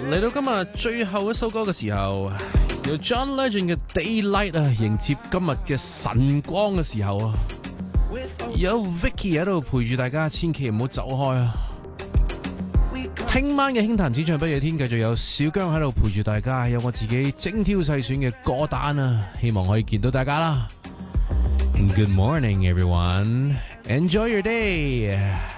嚟到今日最後一首歌嘅時候，由 John Legend 嘅 Daylight 啊，迎接今日嘅晨光嘅時候啊，有 Vicky 喺度陪住大家，千祈唔好走開啊！聽晚嘅輕談紙唱不夜天，繼續有小姜喺度陪住大家，有我自己精挑細選嘅歌單啊，希望可以見到大家啦。Good morning, everyone. Enjoy your day.